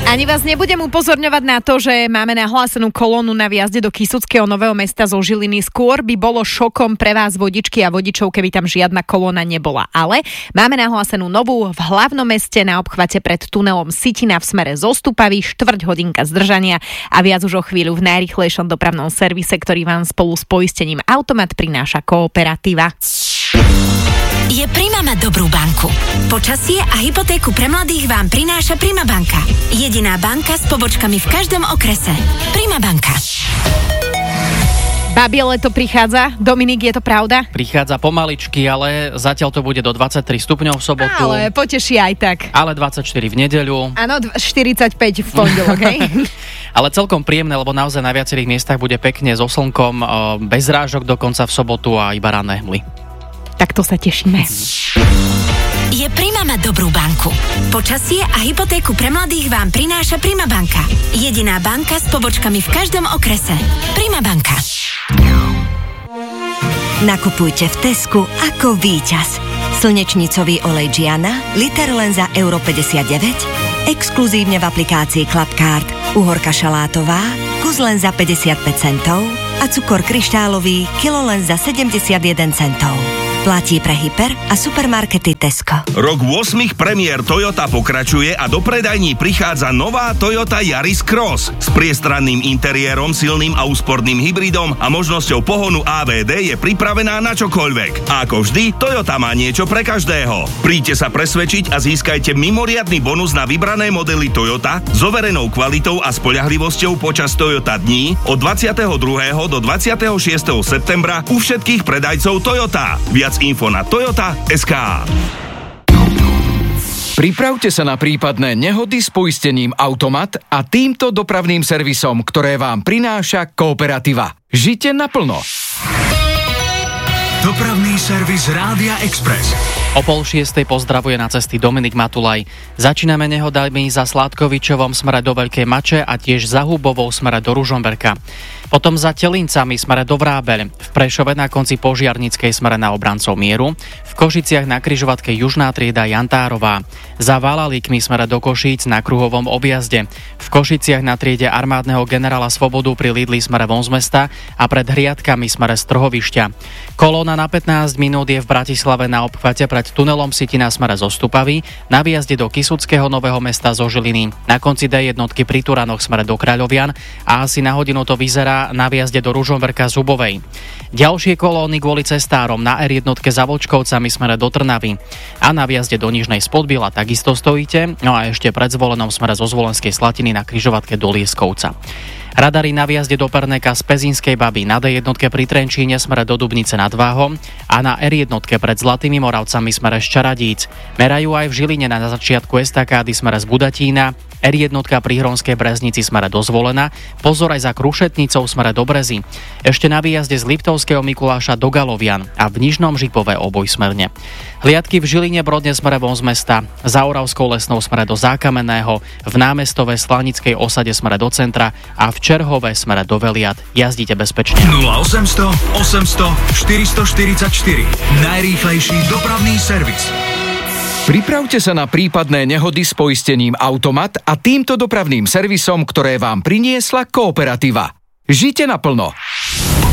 Ani vás nebudem upozorňovať na to, že máme nahlásenú kolónu na výjazde do Kysuckého Nového Mesta zo Žiliny. Skôr by bolo šokom pre vás vodičky a vodičov, keby tam žiadna kolóna nebola. Ale máme nahlásenú novú v hlavnom meste na obchvate pred tunelom Sitina v smere Zostupavy, 4 hodinka zdržania a viac už o chvíľu v najrýchlejšom dopravnom servise, ktorý vám spolu s poistením Automat prináša Kooperativa. Je Prima mať dobrú banku. Počasie a hypotéku pre mladých vám prináša Prima banka. Jediná banka s pobočkami v každom okrese. Prima banka. Babie leto prichádza. Dominik, je to pravda? Prichádza pomaličky, ale zatiaľ to bude do 23 stupňov v sobotu. Ale poteší aj tak. Ale 24 v nedeľu. Áno, 45 v pondelok, hej? Ale celkom príjemné, lebo naozaj na viacerých miestach bude pekne so slnkom, bez rážok dokonca v sobotu a iba ranné hmly. Tak to sa tešíme. Je Prima mať dobrú banku. Počasie a hypotéku pre mladých vám prináša Prima banka. Jediná banka s pobočkami v každom okrese. Prima banka. Nakupujte v Tesku ako víťaz. Slnečnicový olej Gianna, liter len za euro 59, exkluzívne v aplikácii Clubcard, uhorka šalátová, kus len za 55 centov a cukor kryštálový, kilo len za 71 centov. Platí pre hyper a supermarkety Tesco. Rok 8 premiér Toyota pokračuje a do predajní prichádza nová Toyota Yaris Cross s priestranným interiérom, silným a úsporným hybridom a možnosťou pohonu AVD je pripravená na čokoľvek. A ako vždy, Toyota má niečo pre každého. Príďte sa presvedčiť a získajte mimoriadny bonus na vybrané modely Toyota s overenou kvalitou a spoľahlivosťou počas Toyota dní od 22. do 26. septembra u všetkých predajcov Toyota. Viac info na Toyota.sk. Pripravte sa na prípadné nehody s poistením Automat a týmto dopravným servisom, ktoré vám prináša Kooperativa. Žite naplno. Dopravný servis Rádia Express. O 5:30 pozdravuje na cesty Dominik Matulaj. Začíname nehodami za Sládkovičovom smere do Veľkej Mače a tiež za Hubovou smere do Ružomberka. Potom za Telincami smere do Vrábeľ, v Prešove na konci Požiarnickej smere na Obrancov mieru, v Košiciach na križovatke Južná trieda Jantárová, za Valalíkmi smere do Košíc na kruhovom objazde, v Košiciach na triede armádneho generála Svobodu pri Lidli smere von z mesta a pred Hriadkami smere z Trhovišťa. Kolóna na 15 minút je v Bratislave na obchvate pred tunelom Sitina smere zo Stupavy, na výjazde do Kysuckého Nového Mesta zo Žiliny, na konci D1 pri Turanoch smere do Kráľovian a asi na hodinu to vyzerá na výjazde do Ružomberka z Hubovej. Ďalšie kolóny kvôli cestárom na R1 za Vlčkovcami smere do Trnavy a na výjazde do Nižnej Spodbila takisto stojíte, no a ešte pred Zvolenom smere zo Zvolenskej Slatiny na križovatke do Lieskovca. Radary na výjazde do Perneka z Pezínskej Baby, na D1 pri Trenčíne smere do Dubnice nad Váhom a na R1 pred Zlatými Moravcami smere z Čaradíc. Merajú aj v Žiline na začiatku estakády smere z Budatína, R1 pri Hronskej Breznici smere do Zvolena, pozor aj za Krušetnicou smere do Brezy. Ešte na výjazde z Liptovského Mikuláša do Galovian a v Nižnom Žipove obojsmerne. Hliadky v Žiline Brodne smere von z mesta, za Oravskou Lesnou smere do Zákamenného, v Námestove Slanickej osade smere do centra a v Čerhove smere do Veliat. Jazdite bezpečne. 0800 800 444. Najrýchlejší dopravný servis. Pripravte sa na prípadné nehody s poistením Automat a týmto dopravným servisom, ktoré vám priniesla Kooperativa. Žite naplno.